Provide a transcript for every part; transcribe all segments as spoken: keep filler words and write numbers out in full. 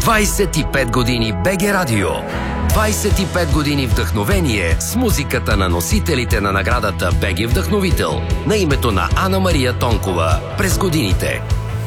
двайсет и пет години БГ Радио. двайсет и пет години вдъхновение с музиката на носителите на наградата БГ Вдъхновител на името на Ана Мария Тонкова през годините.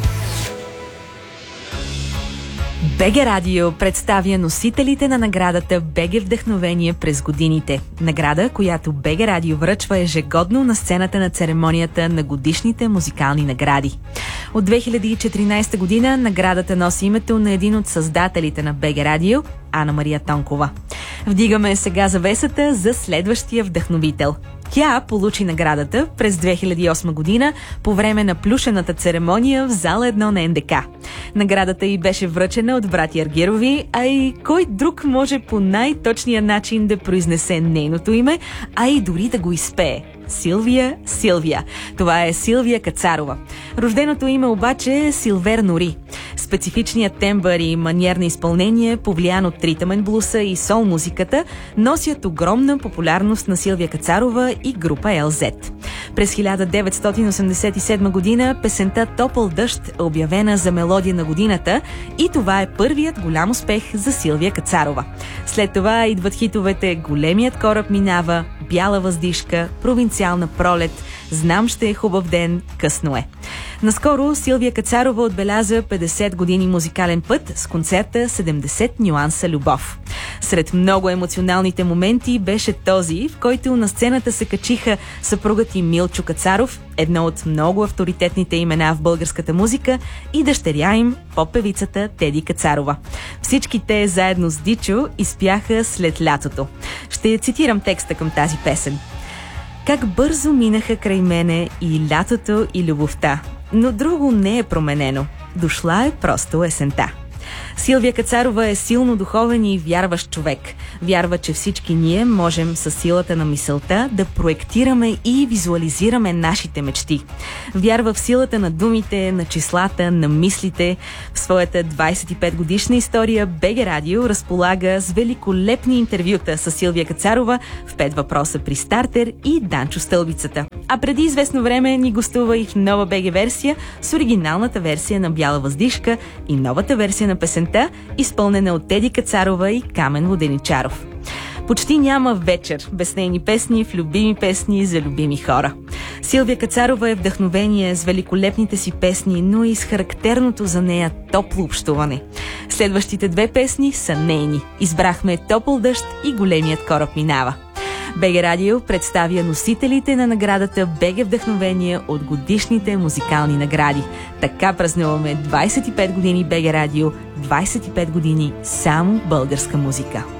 БГ Радио представя носителите на наградата БГ Вдъхновение през годините. Награда, която БГ Радио връчва ежегодно на сцената на церемонията на годишните музикални награди. От две хиляди и четиринайсета година наградата носи името на един от създателите на БГ Радио – Ана Мария Тонкова. Вдигаме сега завесата за следващия вдъхновител. Тя получи наградата през две хиляди и осма година по време на плюшената церемония в зала едно на Ен Де Ка. Наградата й беше връчена от братя Аргирови, а и кой друг може по най-точния начин да произнесе нейното име, а и дори да го изпее. Силвия Силвия. Това е Силвия Кацарова. Рожденото име обаче е Силвер Нори. Специфичният тембър и маниер на изпълнение, повлиян от ритъмен блуса и сол музиката, носят огромна популярност на Силвия Кацарова и група Ел Зет. През хиляда деветстотин осемдесет и седма година песента "Топъл дъжд" е обявена за мелодия на годината и това е първият голям успех за Силвия Кацарова. След това идват хитовете "Големият кораб минава", "Бяла въздишка", "Провинциална пролет", "Знам ще е хубав ден", "Късно е". Наскоро Силвия Кацарова отбеляза петдесет години музикален път с концерта седемдесет нюанса любов. Сред много емоционалните моменти беше този, в който на сцената се качиха съпругът и Милчо Кацаров, едно от много авторитетните имена в българската музика, и дъщеря им, поп-певицата Теди Кацарова. Всички те заедно с Дичо изпяха "След лятото". Ще цитирам текста към тази песен. "Как бързо минаха край мене и лятото, и любовта, но друго не е променено. Дошла е просто есента." Силвия Кацарова е силно духовен и вярващ човек. Вярва, че всички ние можем със силата на мисълта да проектираме и визуализираме нашите мечти. Вярва в силата на думите, на числата, на мислите. В своята двайсет и пет годишна история БГ Радио разполага с великолепни интервюта с Силвия Кацарова в "Пет въпроса при стартер" и "Данчо Стълбицата". А преди известно време ни гостува и в нова БГ версия с оригиналната версия на "Бяла въздишка" и новата версия на песента, изпълнена от Теди Кацарова и Камен Воденичаров. Почти няма вечер без нейни песни в любими песни за любими хора. Силвия Кацарова е вдъхновение с великолепните си песни, но и с характерното за нея топло общуване. Следващите две песни са нейни. Избрахме "Топъл дъжд" и "Големият кораб минава". БГ Радио представя носителите на наградата БГ Вдъхновение от годишните музикални награди. Така празнуваме двайсет и пет години БГ Радио, двайсет и пет години само българска музика.